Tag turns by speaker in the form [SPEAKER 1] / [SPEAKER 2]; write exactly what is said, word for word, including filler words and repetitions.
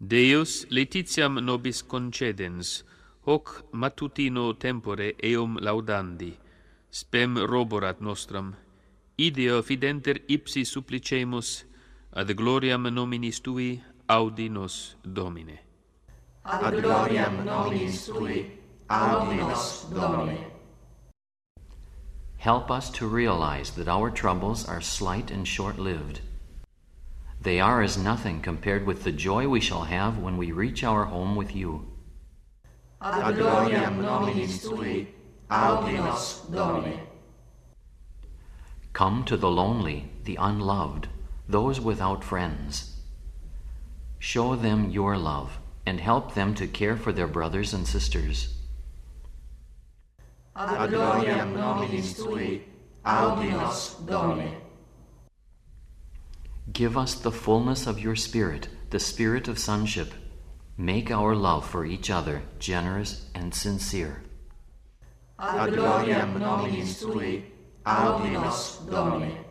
[SPEAKER 1] Deus laetitiam nobis concedens, hoc matutino tempore eum laudandi, spem roborat nostram, ideo fidenter ipsi supplicemus, ad gloriam nominis Tui audi nos, Domine.
[SPEAKER 2] Ad gloriam nominis Tui, audi nos, Domine.
[SPEAKER 3] Help us to realize that our troubles are slight and short-lived. They are as nothing compared with the joy we shall have when we reach our home with You.
[SPEAKER 2] Ad gloriam nominis Tui, audi nos, Domine.
[SPEAKER 3] Come to the lonely, the unloved, those without friends. Show them Your love and help them to care for their brothers and sisters.
[SPEAKER 2] Ad gloriam nominis Tui, audi nos, Domine.
[SPEAKER 3] Give us the fullness of Your Spirit, the spirit of sonship. Make our love for each other generous and sincere.
[SPEAKER 2] Ad gloriam nominis Tui, audi nos, Domine.